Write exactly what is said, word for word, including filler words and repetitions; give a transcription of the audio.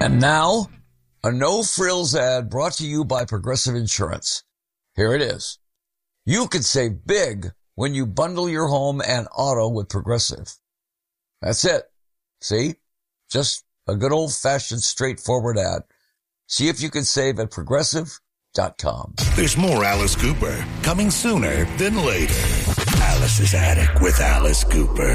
And now, a no-frills ad brought to you by Progressive Insurance. Here it is. You could save big when you bundle your home and auto with Progressive. That's it. See? Just a good old-fashioned straightforward ad. See if you can save at progressive dot com. There's more Alice Cooper coming sooner than later. Alice's Attic with Alice Cooper.